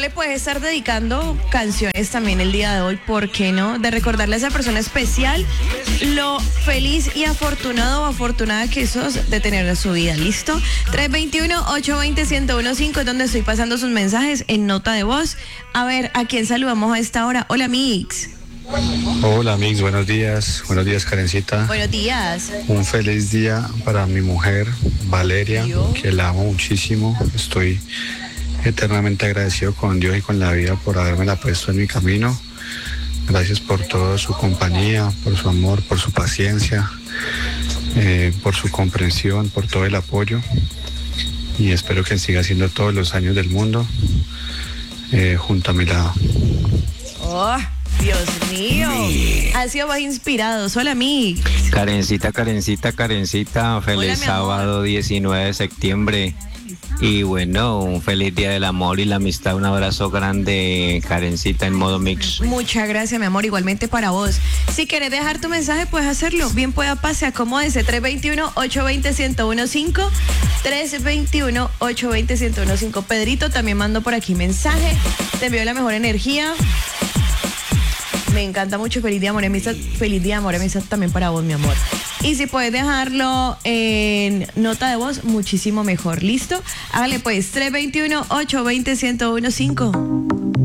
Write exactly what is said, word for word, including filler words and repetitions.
le puedes estar dedicando canciones también el día de hoy, ¿por qué no? De recordarle a esa persona especial lo feliz y afortunado o afortunada que sos de tener en su vida, ¿listo? tres dos uno, ocho dos cero, uno cero uno cinco es donde estoy pasando sus mensajes en nota de voz. A ver, ¿a quién saludamos a esta hora? Hola, Mix. Hola, Mix, buenos días. Buenos días, Karencita. Buenos días. Un feliz día para mi mujer, Valeria, que la amo muchísimo. Estoy eternamente agradecido con Dios y con la vida por habérmela puesto en mi camino. Gracias por toda su compañía, por su amor, por su paciencia, eh, por su comprensión, por todo el apoyo. Y espero que siga siendo todos los años del mundo eh, junto a mi lado. Oh, Dios mío. Ha sido más inspirado. Hola, Mix. Karencita, Karencita, Karencita. Feliz Hola, sábado diecinueve de septiembre. Y bueno, un feliz día del amor y la amistad. Un abrazo grande, Karencita, en modo Mix. Muchas gracias, mi amor. Igualmente para vos. Si querés dejar tu mensaje, puedes hacerlo. Bien pueda pase, acomódese. tres dos uno, ocho dos cero, uno cero uno cinco. tres dos uno, ocho dos cero, uno cero uno cinco. Pedrito, también mando por aquí mensaje. Te envío la mejor energía. Me encanta mucho. Feliz día, amor, amistad. Feliz día, amor, amistad también para vos, mi amor. Y si puedes dejarlo en nota de voz, muchísimo mejor. ¿Listo? Hágale pues, tres dos uno, ocho dos cero, uno cero uno cinco.